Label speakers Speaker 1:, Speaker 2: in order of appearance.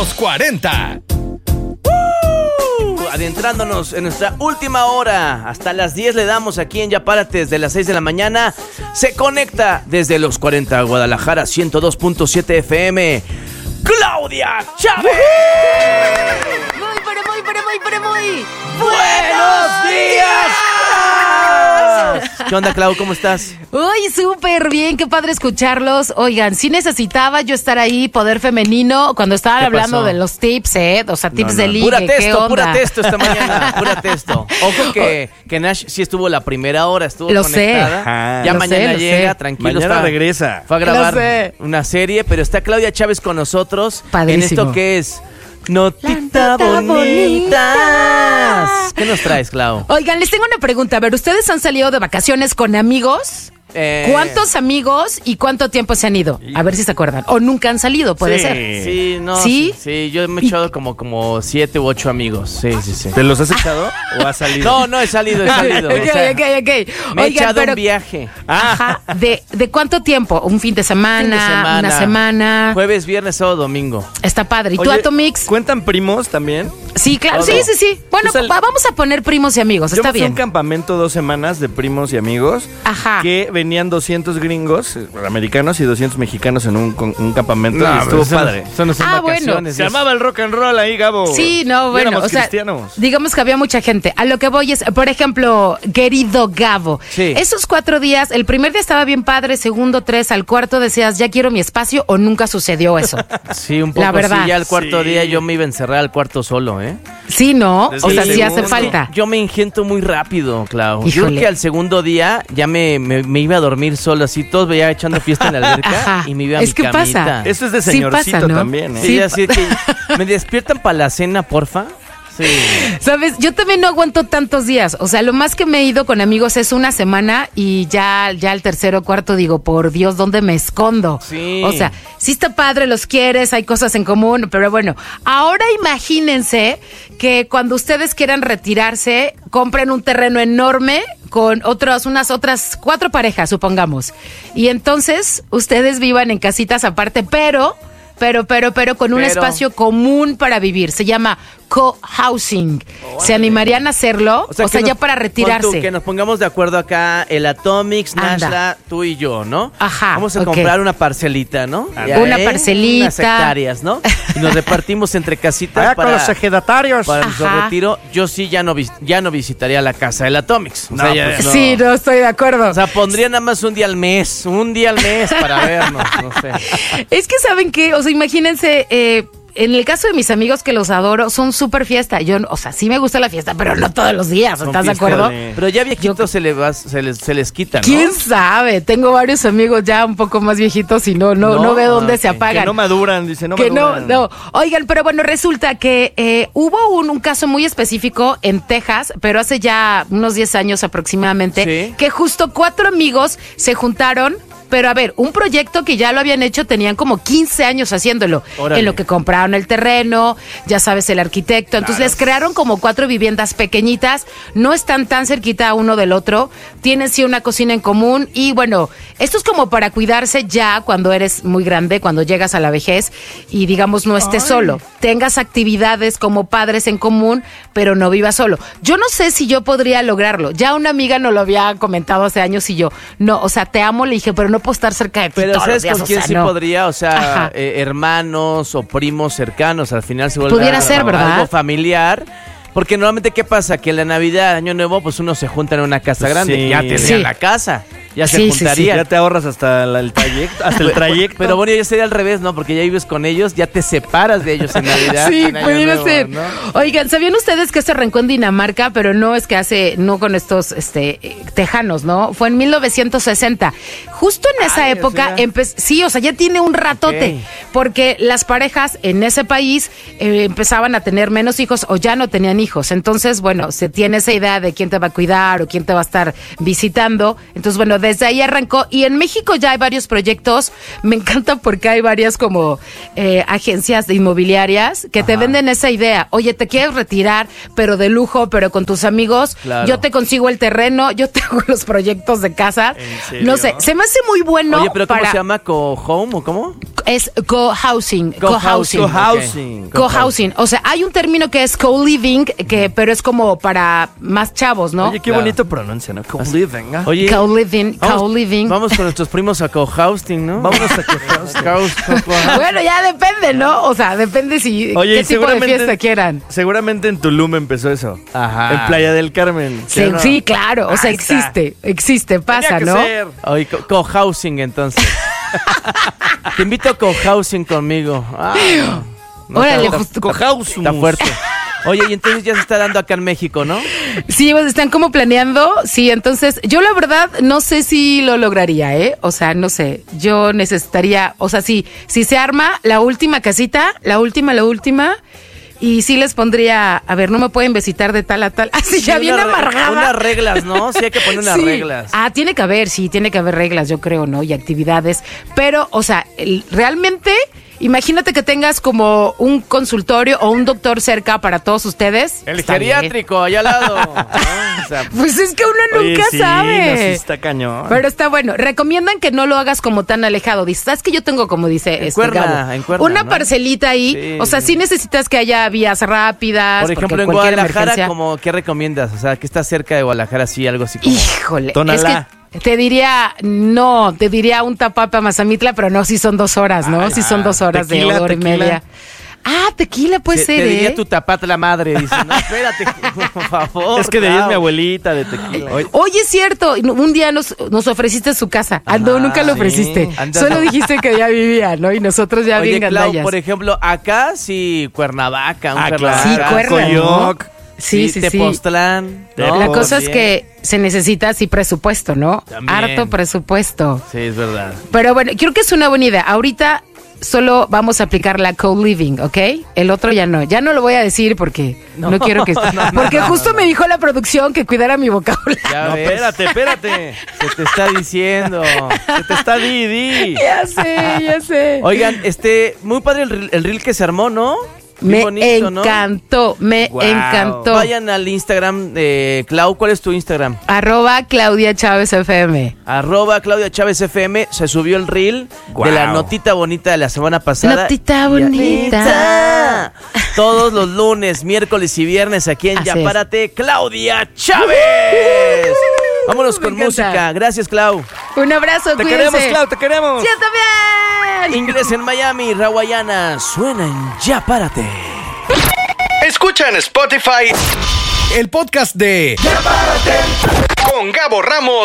Speaker 1: Los 40.
Speaker 2: Adentrándonos en nuestra última hora, hasta las 10 le damos aquí en Ya Párate, desde las 6 de la mañana. Se conecta desde Los 40 Guadalajara, 102.7 FM, Claudia Chávez.
Speaker 3: Muy
Speaker 2: ¡Buenos días! ¿Qué onda, Clau? ¿Cómo estás?
Speaker 3: Uy, súper bien, qué padre escucharlos. Oigan, sí necesitaba yo estar ahí, poder femenino, cuando estaban hablando de los tips, o sea, tips de ligue.
Speaker 2: Pura texto esta mañana, pura texto. Ojo que Nash sí estuvo la primera hora, estuvo
Speaker 3: lo
Speaker 2: conectada.
Speaker 3: Sé.
Speaker 2: Ya
Speaker 3: Lo
Speaker 2: mañana
Speaker 3: sé,
Speaker 2: llega, tranquilo.
Speaker 4: Mañana regresa.
Speaker 2: Fue a grabar una serie, pero está Claudia Chávez con nosotros.
Speaker 3: Padrísimo.
Speaker 2: En esto que es Notita Bonitas. ¿Qué nos traes, Clau?
Speaker 3: Oigan, les tengo una pregunta. A ver, ¿ustedes han salido de vacaciones con amigos? ¿Cuántos amigos y cuánto tiempo se han ido? A ver si se acuerdan. O nunca han salido, puede ser.
Speaker 2: Sí, no.
Speaker 3: ¿Sí?
Speaker 2: Sí, yo me he echado como 7 u 8 amigos. Sí.
Speaker 4: ¿Te los has echado o has salido?
Speaker 2: No, he salido.
Speaker 3: Ok.
Speaker 2: O sea, me he echado un viaje.
Speaker 3: Ajá. ¿De cuánto tiempo? ¿Un fin de semana? ¿Una semana?
Speaker 2: Jueves, viernes, sábado, domingo.
Speaker 3: Está padre. ¿Y tú,
Speaker 4: Oye,
Speaker 3: Atomix?
Speaker 4: ¿cuentan primos también?
Speaker 3: Sí, claro.
Speaker 2: Todo.
Speaker 3: Sí. Bueno, vamos a poner primos y amigos.
Speaker 4: Yo
Speaker 3: Está
Speaker 4: me fui a
Speaker 3: bien.
Speaker 4: un campamento 2 semanas de primos y amigos.
Speaker 3: Ajá.
Speaker 4: Que venían 200 gringos americanos y 200 mexicanos en un campamento.
Speaker 2: No,
Speaker 4: y estuvo
Speaker 2: eso
Speaker 4: padre.
Speaker 2: Eso no son vacaciones.
Speaker 3: Bueno.
Speaker 4: Se llamaba el rock and roll ahí, Gabo.
Speaker 3: Sí, no,
Speaker 4: Y
Speaker 3: bueno,
Speaker 4: éramos
Speaker 3: o sea,
Speaker 4: cristianos.
Speaker 3: digamos que había mucha gente. A lo que voy es, por ejemplo, querido Gabo,
Speaker 2: Sí.
Speaker 3: esos 4 días, el primer día estaba bien padre, segundo 3, al cuarto decías, ya quiero mi espacio, o nunca sucedió eso.
Speaker 2: Sí, un poco.
Speaker 3: La verdad.
Speaker 2: Sí, ya el cuarto
Speaker 4: Sí.
Speaker 2: día yo me iba a encerrar al cuarto solo, ¿eh?
Speaker 3: Sí, ¿no?
Speaker 4: Desde
Speaker 3: O sea,
Speaker 4: el
Speaker 3: sí hace
Speaker 4: segundo.
Speaker 3: falta.
Speaker 2: Yo me ingento muy rápido, Clau. Yo
Speaker 3: Híjole.
Speaker 2: creo que al segundo día ya me iba a dormir solo, así todos veía echando fiesta en la alberca.
Speaker 3: Ajá.
Speaker 2: Y me iba a
Speaker 3: Es
Speaker 2: mi
Speaker 3: que
Speaker 2: camita.
Speaker 3: pasa.
Speaker 4: Eso es de
Speaker 3: Sí
Speaker 4: señorcito
Speaker 3: pasa, ¿no?
Speaker 4: también, ¿eh?
Speaker 2: Sí,
Speaker 3: Sí,
Speaker 2: así que me despiertan para la cena, porfa. Sí.
Speaker 3: ¿Sabes? Yo también no aguanto tantos días. O sea, lo más que me he ido con amigos es una semana y ya el tercero o cuarto digo, por Dios, ¿dónde me escondo?
Speaker 2: Sí.
Speaker 3: O sea, sí está padre, los quieres, hay cosas en común, pero bueno, ahora imagínense que cuando ustedes quieran retirarse, compren un terreno enorme con unas otras 4 parejas, supongamos. Y entonces ustedes vivan en casitas aparte, pero con un espacio común para vivir. Se llama co-housing. ¿Se animarían a hacerlo? O sea,
Speaker 2: que
Speaker 3: ya
Speaker 2: nos-
Speaker 3: para
Speaker 2: pon tú,
Speaker 3: retirarse.
Speaker 2: que nos pongamos de acuerdo acá, el Atomix,
Speaker 3: Anda.
Speaker 2: Nashla, tú y yo, ¿no?
Speaker 3: Ajá,
Speaker 2: Vamos a
Speaker 3: ok.
Speaker 2: comprar una parcelita, ¿no? Ya,
Speaker 3: Una parcelita.
Speaker 2: Unas hectáreas, ¿no? Y nos repartimos entre casitas
Speaker 4: Allá con los ejidatarios.
Speaker 2: para nuestro
Speaker 3: Ajá.
Speaker 2: retiro. Yo sí ya no visitaría la casa del Atomix. O sea,
Speaker 4: No,
Speaker 2: ya-
Speaker 4: pues
Speaker 2: no.
Speaker 3: Sí, no estoy de acuerdo.
Speaker 2: O sea, pondría nada más un día al mes para vernos, no sé.
Speaker 3: Es que, ¿saben qué? O sea, imagínense, en el caso de mis amigos que los adoro, son súper fiesta. Yo, o sea, sí me gusta la fiesta, pero no todos los días, ¿estás de acuerdo?
Speaker 2: Pero ya viejitos se les quita, ¿no?
Speaker 3: ¿Quién sabe? Tengo varios amigos ya un poco más viejitos y no veo dónde se
Speaker 2: ok.
Speaker 3: apagan.
Speaker 4: Que no maduran, dice, no
Speaker 3: Que
Speaker 4: maduran.
Speaker 3: no. Oigan, pero bueno, resulta que hubo un caso muy específico en Texas, pero hace ya unos 10 años aproximadamente,
Speaker 2: Sí.
Speaker 3: que justo 4 amigos se juntaron. Pero a ver, un proyecto que ya lo habían hecho, tenían como 15 años haciéndolo.
Speaker 2: Órale.
Speaker 3: En lo que compraron el terreno, ya sabes, el arquitecto. Entonces les crearon como 4 viviendas pequeñitas, no están tan cerquita uno del otro, tienen sí una cocina en común y bueno, esto es como para cuidarse ya cuando eres muy grande, cuando llegas a la vejez y digamos no estés solo. Tengas actividades como padres en común, pero no vivas solo. Yo no sé si yo podría lograrlo. Ya una amiga nos lo había comentado hace años y yo, no, o sea, te amo, le dije, pero no puedo estar cerca de ti
Speaker 2: Pero
Speaker 3: todos
Speaker 2: ¿sabes
Speaker 3: los días,
Speaker 2: con
Speaker 3: o
Speaker 2: quién
Speaker 3: sea,
Speaker 2: sí
Speaker 3: no.
Speaker 2: podría? O sea,
Speaker 3: Ajá.
Speaker 2: hermanos o primos cercanos. Al final se vuelve
Speaker 3: Pudiera ser, ¿verdad?
Speaker 2: algo familiar. Porque normalmente, ¿qué pasa? Que en la Navidad, Año Nuevo, pues uno se junta en una casa
Speaker 4: Pues
Speaker 2: grande.
Speaker 4: sí.
Speaker 2: Ya tendría
Speaker 3: Sí.
Speaker 2: la casa. Ya
Speaker 3: Sí,
Speaker 2: se
Speaker 3: sí, sí.
Speaker 2: juntarían.
Speaker 4: Ya te ahorras hasta el trayecto. Hasta el trayecto.
Speaker 2: Pero bueno, ya sería al revés, ¿no? Porque ya vives con ellos, ya te separas de ellos en Navidad.
Speaker 3: Sí,
Speaker 2: en Año
Speaker 3: pudiera
Speaker 2: Nuevo,
Speaker 3: ser.
Speaker 2: ¿no?
Speaker 3: Oigan, ¿sabían ustedes que se arrancó en Dinamarca? Pero no es que no con estos tejanos, ¿no? Fue en 1960. Justo en esa
Speaker 2: Ay,
Speaker 3: época,
Speaker 2: o sea.
Speaker 3: sí, o sea, ya tiene un ratote.
Speaker 2: Ok.
Speaker 3: Porque las parejas en ese país empezaban a tener menos hijos o ya no tenían hijos. Entonces, bueno, se tiene esa idea de quién te va a cuidar o quién te va a estar visitando. Entonces, bueno, desde ahí arrancó. Y en México ya hay varios proyectos. Me encanta porque hay varias como agencias inmobiliarias que te venden esa idea. Oye, te quieres retirar, pero de lujo, pero con tus amigos.
Speaker 2: Claro.
Speaker 3: Yo te consigo el terreno, yo te hago los proyectos de casa.
Speaker 4: ¿En serio?
Speaker 3: No sé, se me hace muy bueno.
Speaker 2: Oye, pero ¿cómo se llama? ¿Co-home o cómo?
Speaker 3: Es co-housing.
Speaker 2: Co-housing.
Speaker 4: Co-housing.
Speaker 3: Co-housing. O sea, hay un término que es co-living, pero es como para más chavos, ¿no?
Speaker 4: Oye, qué bonito pronuncia, ¿no? Co-living.
Speaker 2: Oye,
Speaker 3: Co-living, co-living.
Speaker 2: vamos con nuestros primos a co-housing, ¿no?
Speaker 4: Vámonos a co-housing.
Speaker 3: Bueno, ya depende, ¿no? O sea, depende si
Speaker 4: Oye,
Speaker 3: qué
Speaker 4: y
Speaker 3: tipo de fiesta quieran.
Speaker 4: Seguramente en Tulum empezó eso.
Speaker 2: Ajá.
Speaker 4: En Playa del Carmen.
Speaker 3: Sí,
Speaker 4: ¿o no?
Speaker 3: sí, claro. O sea,
Speaker 4: Ahí está.
Speaker 3: existe, pasa,
Speaker 4: Tenía que
Speaker 3: ¿no?
Speaker 4: ser.
Speaker 2: Oye, co-housing entonces. Te invito a co-housing conmigo. No,
Speaker 3: Órale,
Speaker 2: está-
Speaker 3: pues,
Speaker 4: Co-housing.
Speaker 2: Está fuerte. Oye, y entonces ya se está dando acá en México, ¿no?
Speaker 3: Sí, pues están como planeando. Sí, entonces yo la verdad no sé si lo lograría, ¿eh? O sea, no sé. Yo necesitaría, o sea, si se arma la última casita, la última. Y sí les pondría, a ver, no me pueden visitar de tal a tal. Así ya bien amargada.
Speaker 2: Unas reglas, ¿no? Sí hay que poner unas
Speaker 3: Sí.
Speaker 2: reglas.
Speaker 3: Ah, tiene que haber reglas, yo creo, ¿no? Y actividades. Pero, o sea, realmente, imagínate que tengas como un consultorio o un doctor cerca para todos ustedes.
Speaker 2: El
Speaker 3: Está bien.
Speaker 2: geriátrico, allá al lado. ¿no? O sea,
Speaker 3: Pues es que uno
Speaker 4: Oye,
Speaker 3: nunca
Speaker 4: sí,
Speaker 3: sabe.
Speaker 4: no, sí está cañón.
Speaker 3: Pero está bueno. Recomiendan que no lo hagas como tan alejado. Dices, ¿sabes que yo tengo, como dice Gabo,
Speaker 2: en Cuerna,
Speaker 3: una
Speaker 2: ¿no?
Speaker 3: parcelita ahí?
Speaker 2: Sí.
Speaker 3: O sea, sí necesitas que haya vías rápidas.
Speaker 2: por ejemplo,
Speaker 3: porque
Speaker 2: en
Speaker 3: cualquier
Speaker 2: Guadalajara,
Speaker 3: emergencia-
Speaker 2: como, ¿qué recomiendas? O sea, que está cerca de Guadalajara, sí, algo así como...
Speaker 3: Híjole,
Speaker 4: Tonalá.
Speaker 3: es que te diría un Tapapa Mazamitla, pero no, sí son 2 horas, ¿no? Sí son 2 horas
Speaker 4: tequila,
Speaker 3: de hora y
Speaker 4: tequila.
Speaker 3: media. Ah, tequila puede
Speaker 2: te
Speaker 3: ser,
Speaker 2: diría
Speaker 3: ¿eh?
Speaker 2: tu tapata la madre. Dice, no, espérate, por favor.
Speaker 4: Es que de ella es
Speaker 2: Clau.
Speaker 4: mi abuelita de tequila.
Speaker 3: Oye, es cierto, un día nos ofreciste su casa. Ah, no, nunca lo
Speaker 2: sí.
Speaker 3: ofreciste.
Speaker 2: Andas-
Speaker 3: Solo dijiste que ya vivía, ¿no? Y nosotros ya
Speaker 2: Oye,
Speaker 3: bien
Speaker 2: Clau,
Speaker 3: gandallas.
Speaker 2: por ejemplo, acá sí, Cuernavaca,
Speaker 4: Ah, claro.
Speaker 3: Sí, Cuerna, ¿no?
Speaker 4: Coyoc.
Speaker 3: Sí.
Speaker 2: Tepoztlán. ¿no?
Speaker 3: La cosa es
Speaker 2: También.
Speaker 3: que se necesita sí presupuesto, ¿no?
Speaker 2: También.
Speaker 3: Harto presupuesto.
Speaker 2: Sí, es verdad.
Speaker 3: Pero bueno, creo que es una buena idea. Ahorita solo vamos a aplicar la co-living, ¿ok? El otro ya no. Ya no lo voy a decir porque no quiero que... Porque justo me dijo la producción que cuidara mi vocabulario.
Speaker 2: Ya
Speaker 4: No,
Speaker 2: ves,
Speaker 4: espérate.
Speaker 2: se te está diciendo.
Speaker 4: Se te está di.
Speaker 3: Ya sé.
Speaker 2: Oigan, muy padre el reel que se armó, ¿no? Bien
Speaker 3: Me
Speaker 2: bonito, ¿no?
Speaker 3: encantó, me
Speaker 4: Wow.
Speaker 3: encantó.
Speaker 2: Vayan al Instagram de Clau. ¿Cuál es tu Instagram?
Speaker 3: @Claudia Chávez FM.
Speaker 2: @Claudia Chávez FM. Se subió el reel
Speaker 4: Wow.
Speaker 2: de la notita bonita de la semana pasada.
Speaker 3: Notita bonita.
Speaker 2: Todos los lunes, miércoles y viernes aquí en
Speaker 3: Así
Speaker 2: Ya
Speaker 3: es.
Speaker 2: Párate, Claudia Chávez. Vámonos con
Speaker 3: Me encanta.
Speaker 2: música. Gracias, Clau.
Speaker 3: Un abrazo,
Speaker 4: Te
Speaker 3: cuídense.
Speaker 4: queremos, Clau, te queremos.
Speaker 3: ¡Sí, yo también!
Speaker 2: Inglés en Miami, Rawayana. Suena en Ya Párate.
Speaker 1: Escucha en Spotify el podcast de Ya Párate con Gabo Ramos